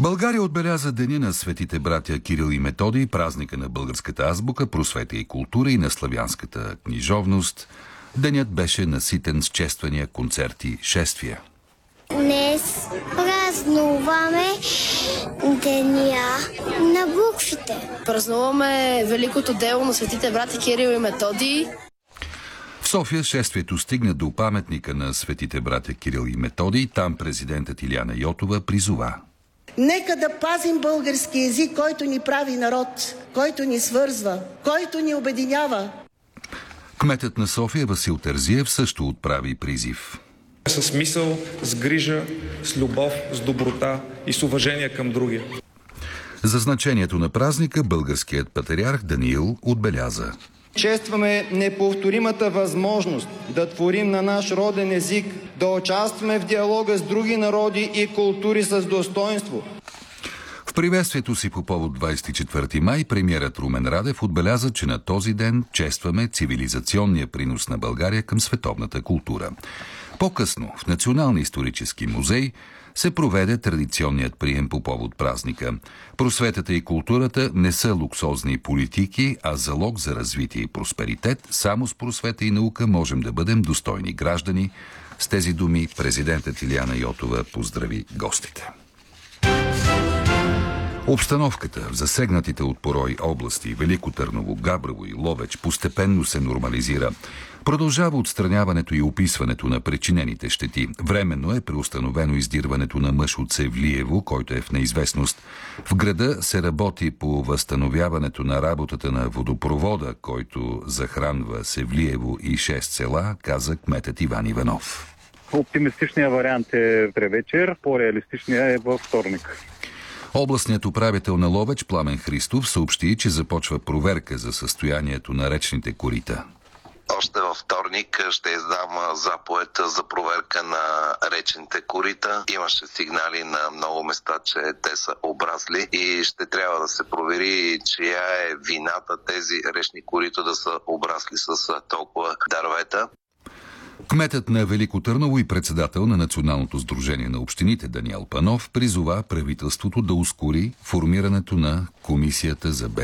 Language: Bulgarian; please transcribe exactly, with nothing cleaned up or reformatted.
България отбеляза Деня на светите братя Кирил и Методий, празника на българската азбука, просвета и култура и на славянската книжовност. Денят беше наситен с чествания, концерти, шествия. Днес празнуваме Деня на буквите. Празнуваме великото дело на светите братя Кирил и Методий. В София шествието стигна до паметника на светите братя Кирил и Методий. Там президентът Илияна Йотова призова: нека да пазим български език, който ни прави народ, който ни свързва, който ни обединява. Кметът на София Васил Терзиев също отправи призив. С мисъл, с грижа, с любов, с доброта и с уважение към другия. За значението на празника българският патриарх Даниил отбеляза: честваме неповторимата възможност да творим на наш роден език, да участваме в диалога с други народи и култури с достоинство. В приветствието си по повод двадесет и четвърти май премиерът Румен Радев отбеляза, че на този ден честваме цивилизационния принос на България към световната култура. По-късно в Националния исторически музей се проведе традиционният прием по повод празника. Просветата и културата не са луксозни политики, а залог за развитие и просперитет. Само с просвета и наука можем да бъдем достойни граждани. С тези думи президентът Илияна Йотова поздрави гостите. Обстановката в засегнатите от порой области Велико Търново, Габрово и Ловеч постепенно се нормализира. Продължава отстраняването и описването на причинените щети. Временно е преустановено издирването на мъж от Севлиево, който е в неизвестност. В града се работи по възстановяването на работата на водопровода, който захранва Севлиево и шест села, каза кметът Иван Иванов. Оптимистичният вариант е превечер, по-реалистичният е във вторник. Областният управител на Ловеч Пламен Христов съобщи, че започва проверка за състоянието на речните корита. Още във вторник ще издам заповед за проверка на речните корита. Имаше сигнали на много места, че те са обрасли и ще трябва да се провери чия е вината тези речни корита да са обрасли с толкова дървета. Кметът на Велико Търново и председател на Националното сдружение на общините Даниел Панов призова правителството да ускори формирането на Комисията за бедствия.